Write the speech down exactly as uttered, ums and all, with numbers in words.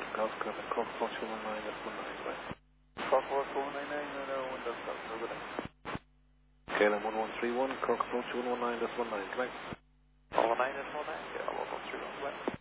Golf Golf, Cork approach one one nine, that's one nine, right. Cork approach one nine nine, no, no, one that's not so good. K L M one one three one, Cork approach one one nine, that's one nine, correct? one one nine, that's one nine, yeah, one one three one, right.